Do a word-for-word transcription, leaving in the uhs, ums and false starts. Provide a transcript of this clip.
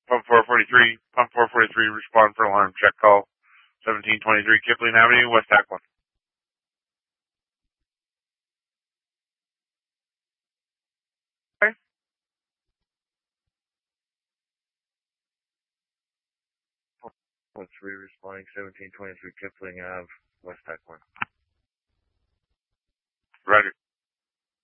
Pump four forty-three, Pump four forty-three, respond for alarm, check call, seventeen twenty-three Kipling Avenue, West Akron. Okay. Pump three, responding, seventeen twenty-three Kipling Ave, West Akron. Roger.